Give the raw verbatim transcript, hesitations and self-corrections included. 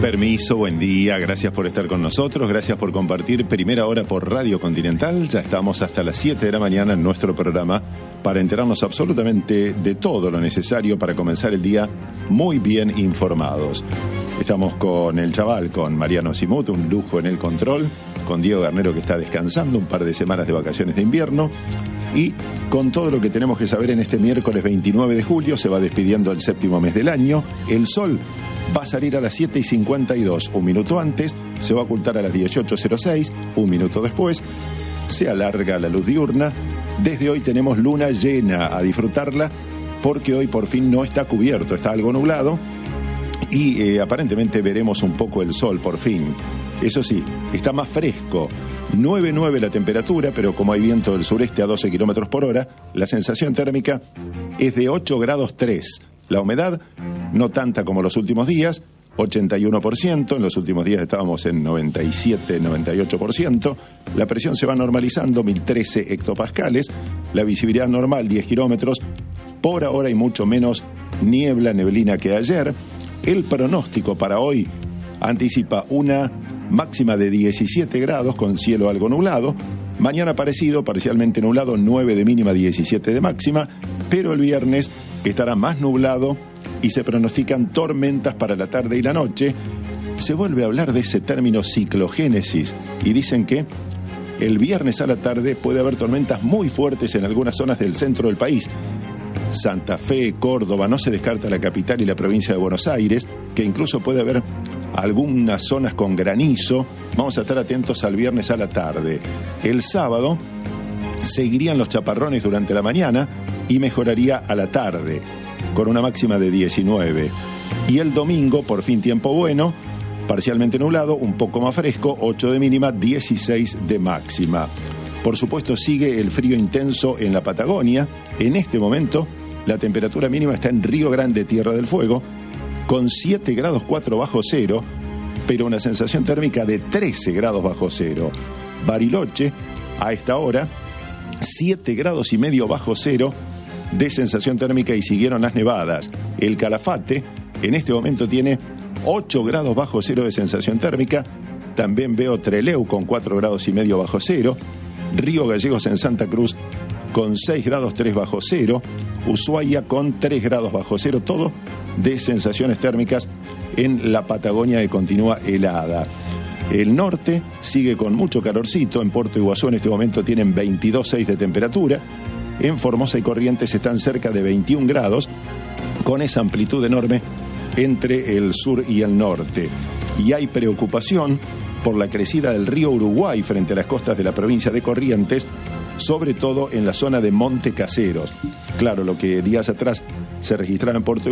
Permiso, buen día, gracias por estar con nosotros, gracias por compartir Primera Hora por Radio Continental. Ya estamos hasta las siete de la mañana en nuestro programa para enterarnos absolutamente de todo lo necesario para comenzar el día muy bien informados. Estamos con el Chaval, con Mariano Simut, un lujo en el control, con Diego Garnero que está descansando un par de semanas de vacaciones de invierno y con todo lo que tenemos que saber en este miércoles veintinueve de julio. Se va despidiendo el séptimo mes del año. El sol va a salir a las siete y cincuenta y dos, un minuto antes, se va a ocultar a las dieciocho cero seis, un minuto después, se alarga la luz diurna. Desde hoy tenemos luna llena, a disfrutarla, porque hoy por fin no está cubierto, está algo nublado y eh, aparentemente veremos un poco el sol por fin. Eso sí, está más fresco, nueve nueve la temperatura, pero como hay viento del sureste a doce kilómetros por hora, la sensación térmica es de ocho grados tres. La humedad, no tanta como los últimos días, ochenta y uno por ciento, en los últimos días estábamos en noventa y siete, noventa y ocho por ciento, la presión se va normalizando, mil trece hectopascales, la visibilidad normal, diez kilómetros, por ahora hay mucho menos niebla, neblina que ayer. El pronóstico para hoy anticipa una máxima de diecisiete grados con cielo algo nublado, mañana parecido, parcialmente nublado, nueve de mínima, diecisiete de máxima, pero el viernes estará más nublado y se pronostican tormentas para la tarde y la noche. Se vuelve a hablar de ese término ciclogénesis y dicen que el viernes a la tarde puede haber tormentas muy fuertes en algunas zonas del centro del país. Santa Fe, Córdoba, no se descarta la capital y la provincia de Buenos Aires, que incluso puede haber algunas zonas con granizo. Vamos a estar atentos al viernes a la tarde. El sábado seguirían los chaparrones durante la mañana y mejoraría a la tarde, con una máxima de diecinueve. Y el domingo, por fin tiempo bueno, parcialmente nublado, un poco más fresco, ocho de mínima, dieciséis de máxima. Por supuesto, sigue el frío intenso en la Patagonia. En este momento, la temperatura mínima está en Río Grande, Tierra del Fuego, con siete grados cuatro bajo cero, pero una sensación térmica de trece grados bajo cero. Bariloche, a esta hora, siete grados y medio bajo cero de sensación térmica y siguieron las nevadas. El Calafate en este momento tiene ocho grados bajo cero de sensación térmica. También veo Trelew con cuatro grados y medio bajo cero. Río Gallegos en Santa Cruz con seis grados tres bajo cero. Ushuaia con tres grados bajo cero. Todo de sensaciones térmicas en la Patagonia que continúa helada. El norte sigue con mucho calorcito. En Puerto Iguazú en este momento tienen veintidós coma seis de temperatura. En Formosa y Corrientes están cerca de veintiún grados, con esa amplitud enorme entre el sur y el norte. Y hay preocupación por la crecida del río Uruguay frente a las costas de la provincia de Corrientes, sobre todo en la zona de Monte Caseros. Claro, lo que días atrás se registraba en Puerto